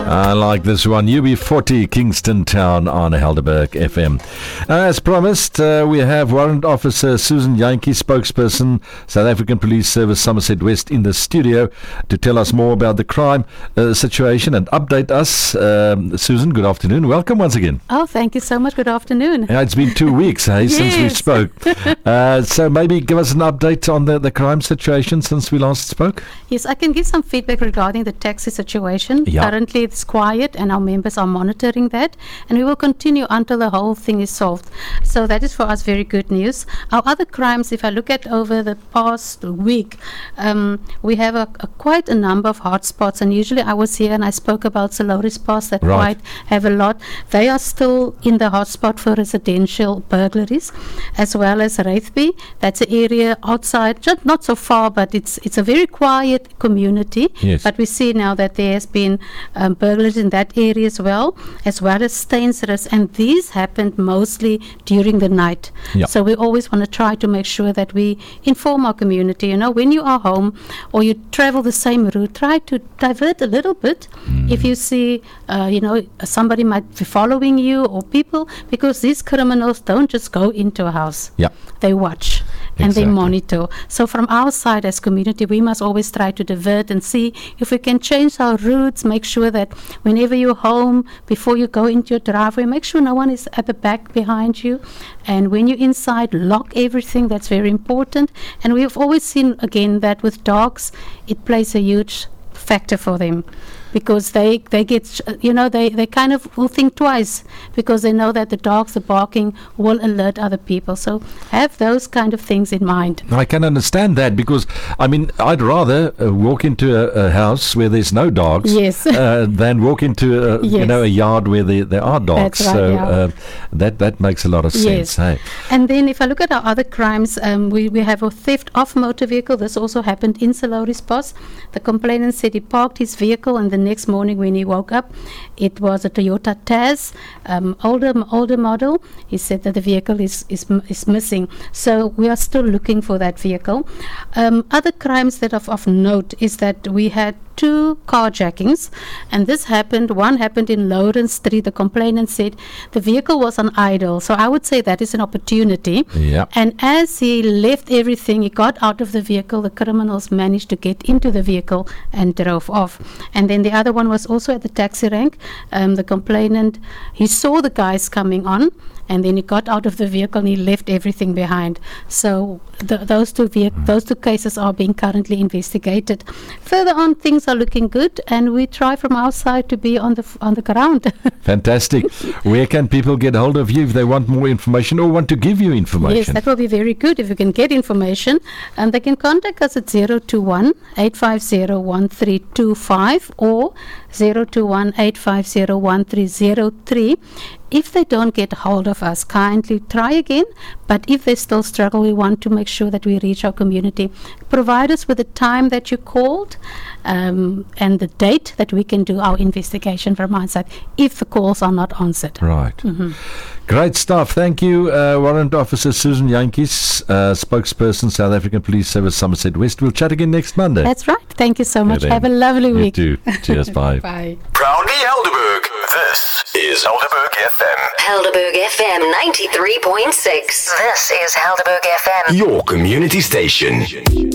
I like this one. UB40 Kingston Town on Helderberg FM. As promised, we have Warrant Officer Susan Jantjies, spokesperson, South African Police Service Somerset West, in the studio to tell us more about the crime situation and update us. Susan, good afternoon. Welcome once again. Oh, thank you so much. Good afternoon. It's been 2 weeks since we spoke. So maybe give us an update on the crime situation since we last spoke. Yes, I can give some feedback regarding the taxi situation. Yeah. Currently it's quiet and our members are monitoring that, and we will continue until the whole thing is solved. So that is for us very good news. Our other crimes, if I look at over the past week, we have quite a number of hotspots, and usually I was here and I spoke about Soloris Pass that Right. quite have a lot. They are still in the hotspot for residential burglaries, as well as Wraithby. That's an area outside, just not so far, but it's a very quiet community. Yes. But we see now that there has been burglaries in that area as well as Stainsrus, and these happened mostly during the night. Yeah. So we always want to try to make sure that we inform our community. You know, when you are home or you travel the same route, try to divert a little bit. If you see, somebody might be following you or people, because these criminals don't just go into a house. Yeah. They watch and they Exactly. monitor. So from our side as community, we must always try to divert and see if we can change our routes, make sure that whenever you're home, before you go into your driveway, make sure no one is at the back behind you. And when you're inside, lock everything. That's very important. And we've always seen, again, that with dogs, it plays a huge factor for them, because they get, they kind of will think twice, because they know that the dogs, the barking, will alert other people. So have those kind of things in mind. I can understand that, because I'd rather walk into a house where there's no dogs, Yes. than walk into Yes. a yard where there are dogs. That's right, so yeah. that makes a lot of sense. Yes. Hey? And then if I look at our other crimes, we have a theft of motor vehicle. This also happened in Soloris Pass. The complainant said he parked his vehicle, and the next morning when he woke up, it was a Toyota Tazz, older model. He said that the vehicle is missing. So we are still looking for that vehicle. Other crimes that of note is that we had 2 carjackings, and one happened in Lawrence Street. The complainant said the vehicle was on idle, so I would say that is an opportunity. Yeah. And as he left everything, he got out of the vehicle, the criminals managed to get into the vehicle and drove off. And then the other one was also at the taxi rank. The complainant, he saw the guys coming on, and then he got out of the vehicle and he left everything behind. So those two cases are being currently investigated. Further on, things are looking good, and we try from our side to be on the ground. Fantastic. Where can people get hold of you if they want more information or want to give you information? Yes, that will be very good if you can get information. And they can contact us at 021-850-1325 or 021-850-1303. If they don't get hold of us, kindly try again. But if they still struggle, we want to make sure that we reach our community. Provide us with the time that you called and the date that we can do our investigation from our side if the calls are not answered. Right. Mm-hmm. Great stuff. Thank you, Warrant Officer Susan Jantjies, spokesperson, South African Police Service, Somerset West. We'll chat again next Monday. That's right. Thank you so much. then. Have a lovely You week. too. Cheers. Bye. Bye. Proudly Helderberg. This is Helderberg FM. Helderberg FM 93.6. This is Helderberg FM. Your community station.